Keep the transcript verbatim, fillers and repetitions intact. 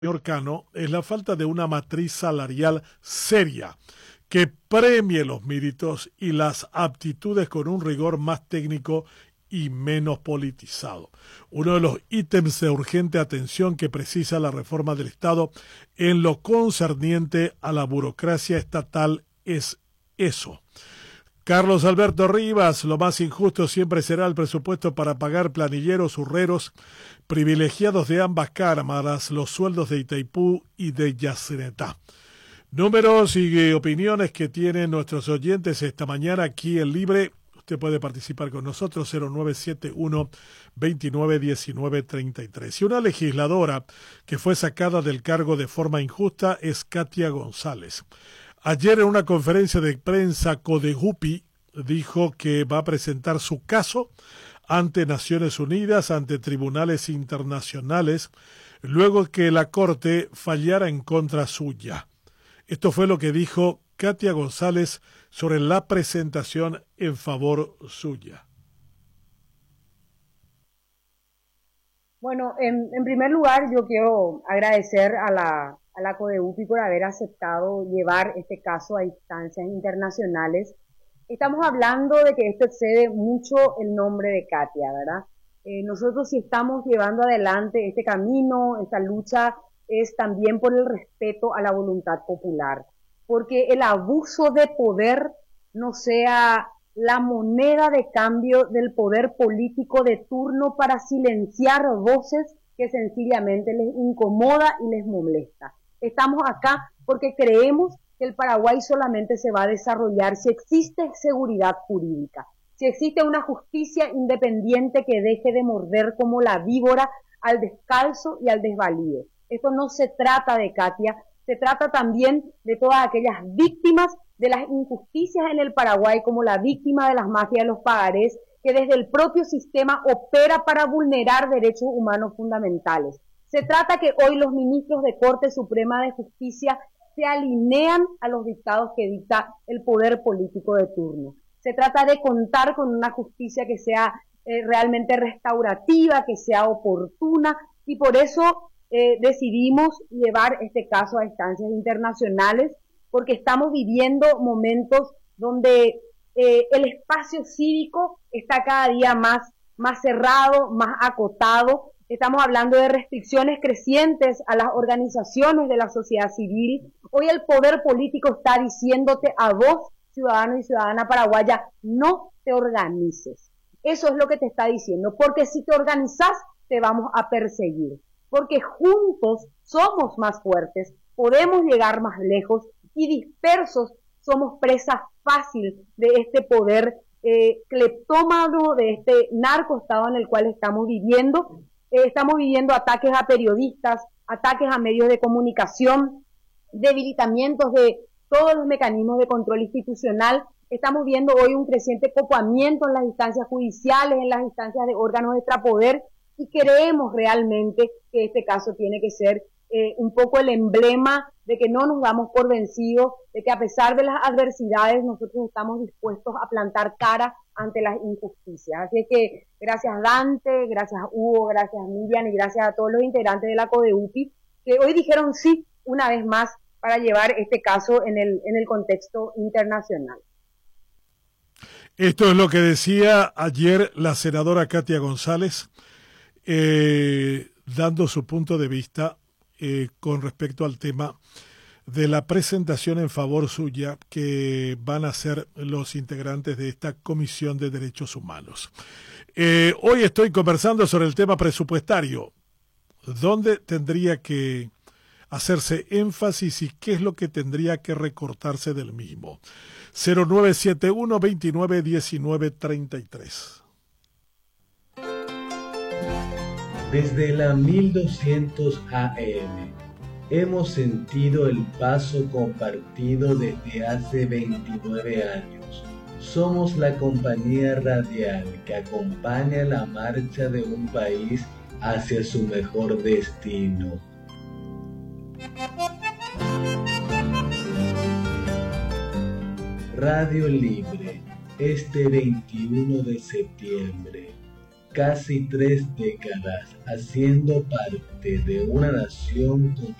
señor Cano es la falta de una matriz salarial seria que premie los méritos y las aptitudes con un rigor más técnico y menos politizado. Uno de los ítems de urgente atención que precisa la reforma del Estado en lo concerniente a la burocracia estatal es eso. Carlos Alberto Rivas, lo más injusto siempre será el presupuesto para pagar planilleros, urreros, privilegiados de ambas cámaras, los sueldos de Itaipú y de Yacyretá. Números y opiniones que tienen nuestros oyentes esta mañana aquí en Libre. Usted puede participar con nosotros, cero nueve siete uno, veintinueve diecinueve treinta y tres. Y una legisladora que fue sacada del cargo de forma injusta es Katia González. Ayer en una conferencia de prensa, Codegupi dijo que va a presentar su caso ante Naciones Unidas, ante tribunales internacionales, luego que la Corte fallara en contra suya. Esto fue lo que dijo Katia González sobre la presentación en favor suya. Bueno, en, en primer lugar yo quiero agradecer a la, a la Codegupi por haber aceptado llevar este caso a instancias internacionales. Estamos hablando de que esto excede mucho el nombre de Katia, ¿verdad? Eh, nosotros si estamos llevando adelante este camino, esta lucha, es también por el respeto a la voluntad popular, porque el abuso de poder no sea la moneda de cambio del poder político de turno para silenciar voces que sencillamente les incomoda y les molesta. Estamos acá porque creemos que el Paraguay solamente se va a desarrollar si existe seguridad jurídica, si existe una justicia independiente que deje de morder como la víbora al descalzo y al desvalido. Esto no se trata de Katia, se trata también de todas aquellas víctimas de las injusticias en el Paraguay, como la víctima de las mafias de los pagarés, que desde el propio sistema opera para vulnerar derechos humanos fundamentales. Se trata que hoy los ministros de Corte Suprema de Justicia se alinean a los dictados que dicta el poder político de turno. Se trata de contar con una justicia que sea eh, realmente restaurativa, que sea oportuna, y por eso eh, decidimos llevar este caso a instancias internacionales, porque estamos viviendo momentos donde eh, el espacio cívico está cada día más, más cerrado, más acotado. Estamos hablando de restricciones crecientes a las organizaciones de la sociedad civil. Hoy el poder político está diciéndote a vos, ciudadano y ciudadana paraguaya, no te organices. Eso es lo que te está diciendo, porque si te organizás, te vamos a perseguir. Porque juntos somos más fuertes, podemos llegar más lejos, y dispersos somos presa fácil de este poder eh, cleptómano, de este narcoestado en el cual estamos viviendo. Eh, estamos viviendo ataques a periodistas, ataques a medios de comunicación, debilitamientos de todos los mecanismos de control institucional. Estamos viendo hoy un creciente copamiento en las instancias judiciales, en las instancias de órganos de extrapoder, y creemos realmente que este caso tiene que ser eh, un poco el emblema de que no nos damos por vencidos, de que a pesar de las adversidades nosotros estamos dispuestos a plantar cara ante las injusticias. Así que gracias Dante, gracias Hugo, gracias Miriam y gracias a todos los integrantes de la Codegupi que hoy dijeron sí una vez más para llevar este caso en el, en el contexto internacional. Esto es lo que decía ayer la senadora Katia González, eh, dando su punto de vista eh, con respecto al tema de la presentación en favor suya que van a hacer los integrantes de esta Comisión de Derechos Humanos. Eh, hoy estoy conversando sobre el tema presupuestario, dónde tendría que hacerse énfasis y qué es lo que tendría que recortarse del mismo. cero nueve siete uno, veintinueve diecinueve treinta y tres. Desde la mil doscientos A M hemos sentido el paso compartido desde hace veintinueve años. Somos la compañía radial que acompaña la marcha de un país hacia su mejor destino. Radio Libre, este veintiuno de septiembre. casi tres décadas haciendo parte de una nación con